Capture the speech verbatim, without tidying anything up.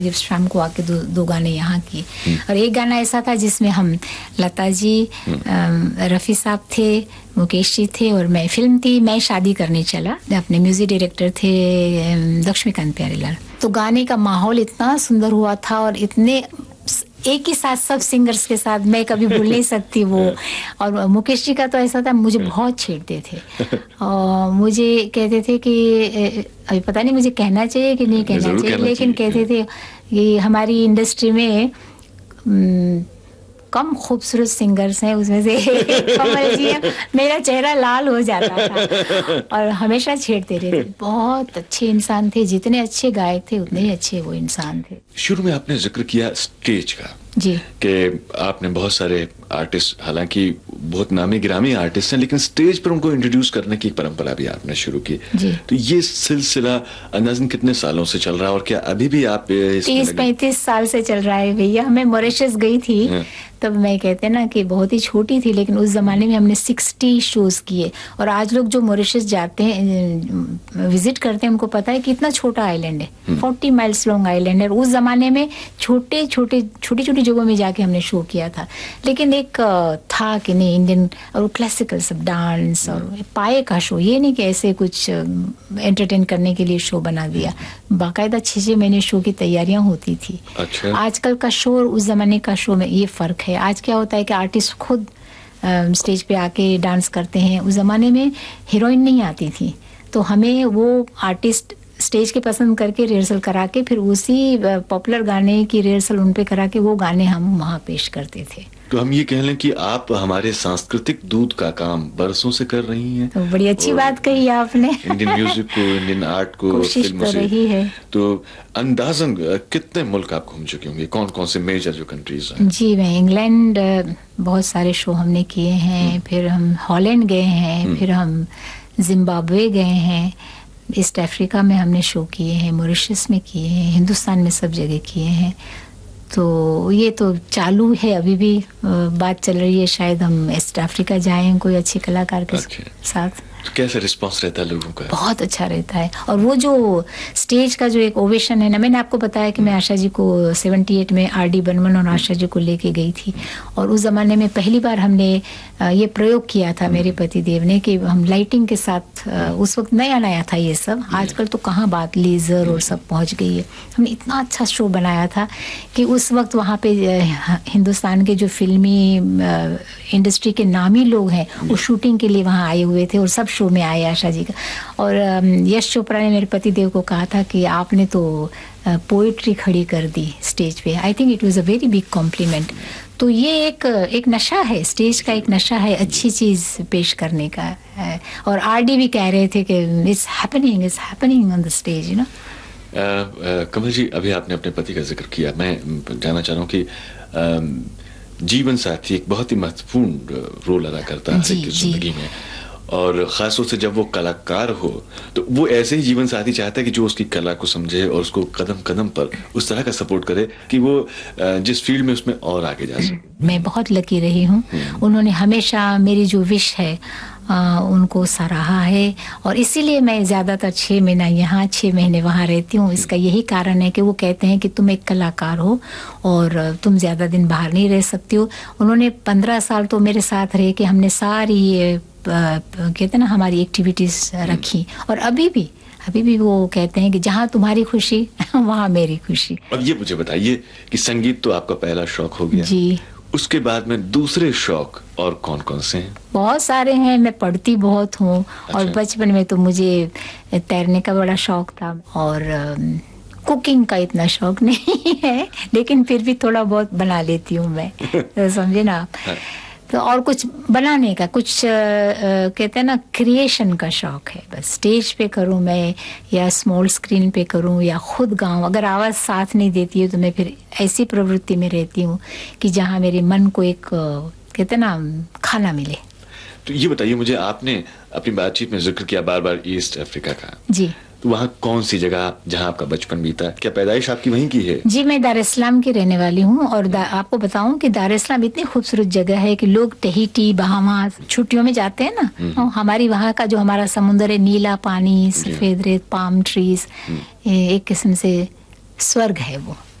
जब शाम को आके दो, दो गाने यहाँ किए। और एक गाना ऐसा था जिसमें हम लता जी, रफ़ी साहब थे, मुकेश जी थे और मैं, फिल्म थी मैं शादी करने चला, अपने म्यूजिक डायरेक्टर थे लक्ष्मीकांत प्यारेलाल। तो गाने का माहौल इतना सुंदर हुआ था और इतने एक ही साथ सब सिंगर्स के साथ, मैं कभी भूल नहीं सकती वो। और मुकेश जी का तो ऐसा था, मुझे बहुत छेड़ते थे और मुझे कहते थे कि अभी पता नहीं मुझे कहना चाहिए कि नहीं कहना चाहिए, लेकिन कहते थे कि हमारी इंडस्ट्री में कम खूबसूरत सिंगर्स हैं, उसमें से कमल जी हैं। मेरा चेहरा लाल हो जाता था और हमेशा छेड़ते रहते। बहुत अच्छे इंसान थे, जितने अच्छे गायक थे उतने ही अच्छे वो इंसान थे। शुरू में आपने जिक्र किया स्टेज का जी, कि आपने बहुत सारे आर्टिस्ट, हालांकि बहुत नामी गिरामी आर्टिस्ट हैं, लेकिन स्टेज पर उनको इंट्रोड्यूस करने की परंपरा भी आपने शुरू की। जी। तो ये सिलसिला अंदाजन कितने सालों से चल रहा है और क्या अभी भी आप तीस पैंतीस साल से चल रहा है भैया। मैं मॉरिशस गई थी तब, मैं कहते ना कि बहुत ही छोटी थी, लेकिन उस जमाने में हमने सिक्सटी शोज किए। और आज लोग जो मॉरिशस जाते हैं, विजिट करते हैं, उनको पता है कि इतना छोटा आइलैंड है, फोर्टी माइल्स लॉन्ग आइलैंड है। उस जमाने में छोटे छोटे छोटी छोटी जगहों में जाके हमने शो किया था। लेकिन एक था कि नहीं, इंडियन और क्लासिकल सब डांस और पाए का शो, ये नहीं कि ऐसे कुछ एंटरटेन करने के लिए शो बना दिया। बाकायदा छह छह महीने शो की तैयारियां होती थी। अच्छा। आजकल का शो और उस जमाने का शो में ये फर्क है। आज क्या होता है कि आर्टिस्ट खुद स्टेज पे आके डांस करते हैं। उस जमाने में हीरोइन नहीं आती थी, तो हमें वो आर्टिस्ट स्टेज के पसंद करके रिहर्सल करा के फिर उसी पॉपुलर गाने की रिहर्सल उन पे करा के वो गाने हम वहाँ पेश करते थे। तो हम ये कह लें कि आप हमारे सांस्कृतिक दूत का काम बरसों से कर रही हैं। तो बड़ी अच्छी बात कही आपने। इंडियन म्यूजिक को, इंडियन आर्ट को, कोशिश फिल्मों तो से रही है। तो अंदाजन कितने मुल्क आप घूम चुके होंगे? कौन कौन से मेजर जो कंट्रीज हैं? जी, मैं इंग्लैंड बहुत सारे शो हमने किए हैं, फिर हम हॉलैंड गए हैं, फिर हम जिम्बाब्वे गए हैं, ईस्ट अफ्रीका में हमने शो किए हैं, मॉरिशस में किए हैं, हिंदुस्तान में सब जगह किए हैं। तो ये तो चालू है, अभी भी बात चल रही है, शायद हम ईस्ट अफ्रीका जाएं कोई अच्छे कलाकार के अच्छा। साथ। तो कैसा रिस्पांस रहता है लोगों का? बहुत अच्छा रहता है। और वो जो स्टेज का जो एक ओवेशन है ना, मैंने आपको बताया कि मैं आशा जी को अठहत्तर में आर डी बर्मन और आशा जी को लेके गई थी। और उस जमाने में पहली बार हमने ये प्रयोग किया था मेरे पति देव ने कि हम लाइटिंग के साथ, उस वक्त नया नया था ये सब, आजकल तो कहाँ बात लेजर और सब पहुंच गई है। हमने इतना अच्छा शो बनाया था कि उस वक्त वहाँ पे हिंदुस्तान के जो फिल्मी इंडस्ट्री के नामी लोग हैं वो शूटिंग के लिए वहाँ आए हुए थे और सब शो में आए आशा जी का। और यश चोपड़ा ने मेरे पति देव को कहा था कि आपने तो पोएट्री खड़ी कर दी स्टेज पे। I think it was a very big complement. तो ये एक एक नशा है, स्टेज का एक नशा है अच्छी चीज पेश करने का है। और आर डी भी कह रहे थे कि it's happening it's happening on the stage, you know. कमल जी, अभी आपने अपने पति का जिक्र किया, मैं जानना चाह रहा हूँ कि uh, जीवन साथी एक बहुत ही महत्वपूर्ण रोल अदा करता है कि जिंदगी में, और खासतौर से जब वो कलाकार हो तो वो ऐसे ही जीवन साथी चाहता है कि जो उसकी कला को समझे और उसको कदम कदम पर उस तरह का सपोर्ट करे कि वो जिस फील्ड में उसमें और आगे जा सके। मैं बहुत लकी रही हूँ, उन्होंने हमेशा मेरी जो विश है आ, उनको सराहा है। और इसीलिए मैं ज़्यादातर छः महीना यहाँ छः महीने वहाँ रहती हूँ। इसका यही कारण है कि वो कहते हैं कि तुम एक कलाकार हो और तुम ज़्यादा दिन बाहर नहीं रह सकती हो। उन्होंने पंद्रह साल तो मेरे साथ रहे कि हमने सारी ये कहते ना हमारी एक्टिविटीज़ रखी। और अभी भी अभी भी वो कहते हैं कि जहाँ तुम्हारी खुशी वहाँ मेरी खुशी। अब ये मुझे बताइए कि संगीत तो आपका पहला शौक हो गया जी, उसके बाद में दूसरे शौक और कौन कौन से हैं? बहुत सारे हैं। मैं पढ़ती बहुत हूँ। अच्छा। और बचपन में तो मुझे तैरने का बड़ा शौक था और कुकिंग का इतना शौक नहीं है, लेकिन फिर भी थोड़ा बहुत बना लेती हूँ मैं। तो समझे ना आप। हाँ। तो और कुछ बनाने का, कुछ आ, कहते हैं ना क्रिएशन का शौक है। बस स्टेज पे करूँ मैं या स्मॉल स्क्रीन पे करूँ या खुद गाऊँ। अगर आवाज़ साथ नहीं देती है तो मैं फिर ऐसी प्रवृत्ति में रहती हूँ कि जहाँ मेरे मन को एक कहते हैं ना खाना मिले। तो ये बताइए मुझे, आपने अपनी बातचीत में जिक्र किया बार बार ईस्ट अफ्रीका का। जी। तो वहाँ कौन सी जगह जहाँ आपका बचपन बीता? क्या पैदाइश आपकी वहीं की है? जी, मैं दार इस्लाम की रहने वाली हूँ। और आपको बताऊं कि दार इस्लाम इतनी खूबसूरत जगह है कि लोग टहीटी बहामास छुट्टियों में जाते हैं ना। हमारी वहाँ का जो हमारा समुंदर है, नीला पानी, सफेद रेत, पाम ट्रीज, एक किस्म से स्वर्ग है वो।